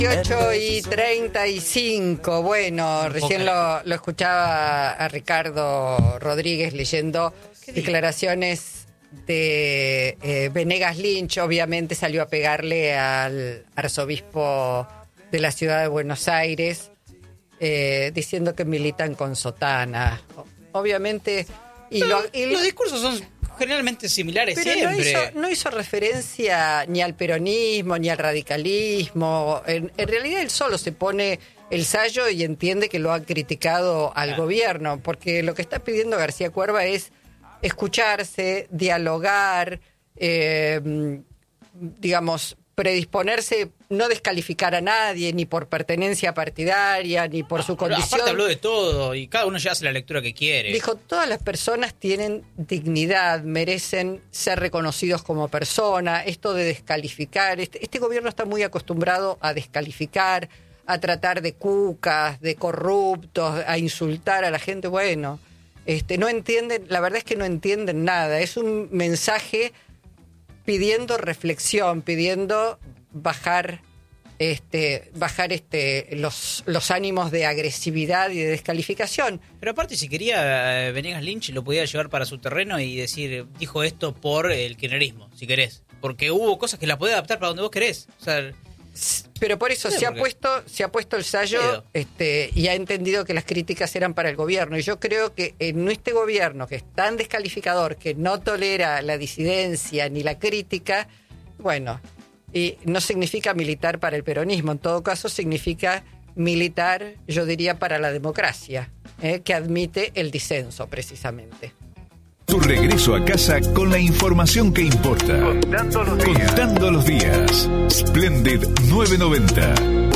8:35. Bueno, recién lo escuchaba a Ricardo Rodríguez leyendo declaraciones de Venegas Lynch. Obviamente salió a pegarle al arzobispo de la ciudad de Buenos Aires, diciendo que militan con sotana. Obviamente... Los discursos son generalmente similares, pero siempre. No hizo referencia ni al peronismo, ni al radicalismo. En realidad él solo se pone el sayo y entiende que lo ha criticado al gobierno, porque lo que está pidiendo García Cuerva es escucharse, dialogar, digamos, predisponerse, no descalificar a nadie, ni por pertenencia partidaria, ni por su condición. Aparte habló de todo, y cada uno ya hace la lectura que quiere. Dijo, todas las personas tienen dignidad, merecen ser reconocidos como persona. Esto de descalificar, este gobierno está muy acostumbrado a descalificar, a tratar de cucas, de corruptos, a insultar a la gente. Bueno, no entienden, la verdad es que no entienden nada. Es un mensaje pidiendo reflexión, pidiendo bajar los ánimos de agresividad y de descalificación. Pero aparte, si quería Venegas Lynch, lo podía llevar para su terreno y decir, dijo esto por el kirchnerismo, si querés. Porque hubo cosas que la podés adaptar para donde vos querés. O sea, pero por eso se ha puesto el sayo y ha entendido que las críticas eran para el gobierno. Y yo creo que en este gobierno, que es tan descalificador, que no tolera la disidencia ni la crítica, bueno, y no significa militar para el peronismo, en todo caso significa militar, yo diría, para la democracia, que admite el disenso precisamente. Tu regreso a casa con la información que importa. Contando los días. Splendid 990.